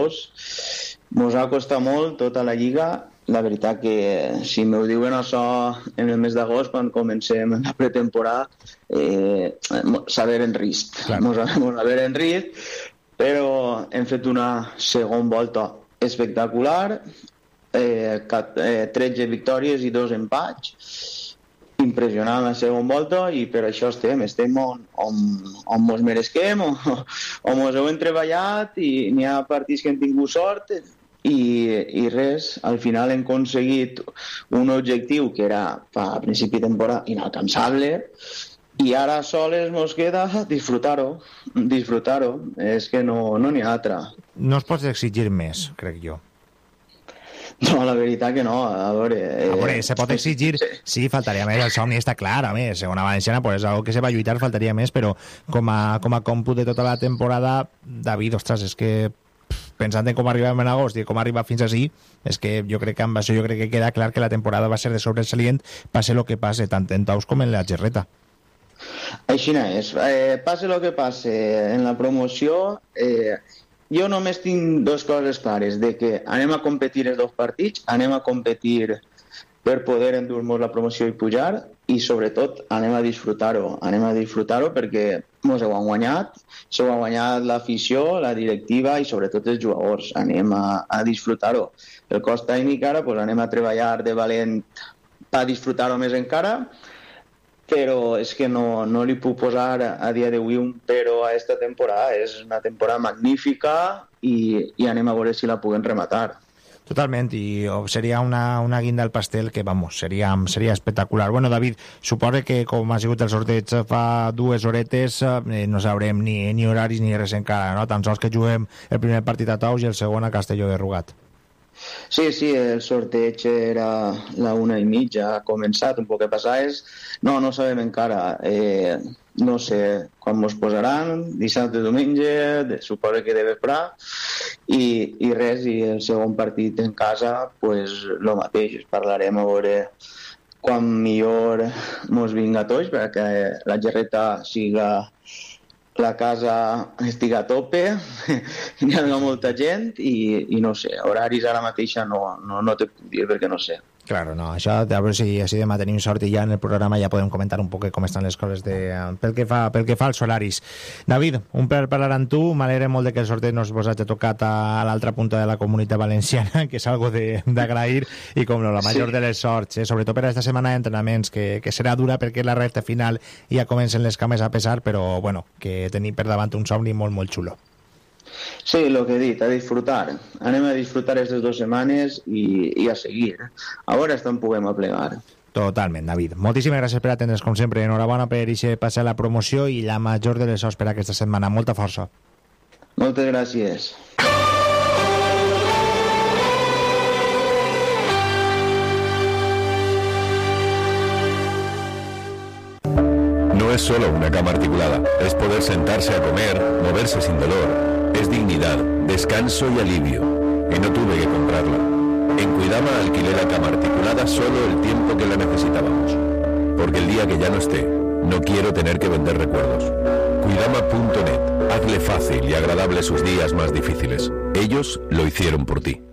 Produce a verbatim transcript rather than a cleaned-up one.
jugadors. Mos ha costat molt tota la lliga. La veritat que si m'ho diuen això en el mes d'agost, quan comencem la pretemporada, eh, s'ha de en risc. Mos ha de en risc, però hem fet una segona volta espectacular, eh, tretze victòries i dos empats, impressionant la segona volta, i per això estem, estem on, on, on mos meresquem, on, on mos heu treballat, i n'hi ha partits que hem tingut sort, i, i res, al final hem aconseguit un objectiu que era a principi de temporada inalcançable, i ara sols mos queda disfrutar-ho, disfrutar-ho, és que no n'hi no ha altra. No es pot exigir més, crec jo. No, la veritat que no, a veure... Eh... A veure, se pot exigir, sí, faltaria més, el somni està clar, a més, segona valenciana, pues és algo que se va lluitar, faltaria més, però com a, com a còmput de tota la temporada, David, ostres, és que pensant en com arribem en agost i com arriba fins així, és que jo crec que amb això jo crec que queda clar que la temporada va ser de sobresalient, passe el que passe, tant en Taus com en la Gerreta. Així no és. Eh, passe el que passe en la promoció, eh, jo només tinc dues coses clares, de que anem a competir els dos partits, anem a competir per poder endur-nos la promoció i pujar, i sobretot anem a disfrutar-ho, anem a disfrutar-ho perquè ens ho han guanyat, s'ho ha guanyat l'afició, la directiva i sobretot els jugadors, anem a, a disfrutar-ho. El cos tècnic ara pues, anem a treballar de valent per disfrutar-ho més encara, però és que no, no li puc posar a dia d'avui un però a aquesta temporada, és una temporada magnífica i, i anem a veure si la puguem rematar. Totalment, i seria una, una guinda al pastel que, vamos, seria, seria espectacular. Bueno, David, suposo que com ha sigut el sorteig fa dues horetes, eh, no sabrem ni, ni horaris ni res encara, no? Tan sols que juguem el primer partit a Taus i el segon a Castelló de Rugat. Sí, sí, el sorteig era la una i mitja, ha començat, un poc que passar és... No, no sabem encara, eh, no sé quan mos posaran, dissabte, diumenge, suposo que de vespre, i, i res, i el segon partit en casa, pues lo mateix, parlarem a veure quan millor mos vinga tots, perquè la Gerreta siga la casa estigui a tope, hi ha molta gent i, i no sé, horaris ara mateixa no, no, no te puc dir perquè no sé. Claro, no, això, a veure si, si demà tenim sort i ja en el programa ja podem comentar un poc com estan les coses de, pel, que fa, pel que fa als horaris. David, un plaer parlar amb tu, m'alegra molt de que el sorteig no us hagi tocat a, a l'altra punta de la comunitat valenciana, que és algo d'agrair, i com no, la major sí. de les sorts, eh? Sobretot per aquesta setmana d'entrenaments, que, que serà dura perquè la recta final ja comencen les cames a pesar, però bueno, que tenim per davant un somni molt, molt xulo. Sí, el que he dit, a disfrutar. Anem a disfrutar aquestes dues setmanes i, i a seguir. A veure si en puguem aplegar. Totalment, David. Moltíssimes gràcies per atendre's, com sempre. Enhorabona per ixe passar la promoció i la major de les sorts per aquesta setmana. Molta força. Moltes gràcies. No es solo una cama articulada, es poder sentarse a comer, moverse sin dolor. Es dignidad, descanso y alivio. Y no tuve que comprarla. En Cuidama alquilé la cama articulada solo el tiempo que la necesitábamos. Porque el día que ya no esté, no quiero tener que vender recuerdos. Cuidama punto net. Hazle fácil y agradable sus días más difíciles. Ellos lo hicieron por ti.